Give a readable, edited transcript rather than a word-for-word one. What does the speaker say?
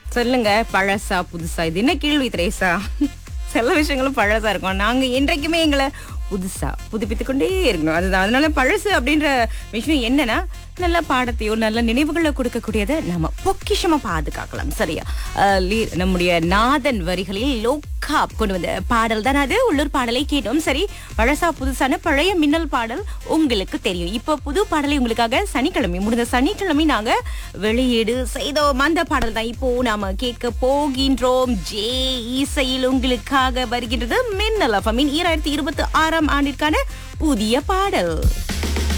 சொல்லுங்க, பழசா புதுசா? இது என்ன கேள்வி திரேசா? சில விஷயங்களும் பழசா இருக்கும். நாங்க என்றைக்குமே எங்களை புதுசா புதுப்பித்துக் கொண்டே இருக்கணும். அதுதான். அதனால பழசு அப்படின்ற விஷயம் என்னன்னா, நல்ல பாடத்தையோ நல்ல நினைவுகளை கொடுக்கக்கூடியதை நம்ம பொக்கிஷமா பாதுகாக்கலாம். சரியா? நம்முடைய நாதன் வரிகளில் லோக்கா கொண்டு வந்த பாடல் தான் அது. உள்ளூர் பாடலை கேட்டோம். சரி, பழசா புதுசான பழைய மின்னல் பாடல் உங்களுக்கு தெரியும். இப்போ புது பாடலை உங்களுக்காக சனிக்கிழமை முடிந்த சனிக்கிழமை நாங்க வெளியீடு செய்தோம். அந்த பாடல் தான் இப்போ நாம கேட்க போகின்றோம். ஜே இசையில் உங்களுக்காக வருகின்றது மின்னல் எஃப்எம்மின் 2026ஆம் ஆண்டிற்கான புதிய பாடல்.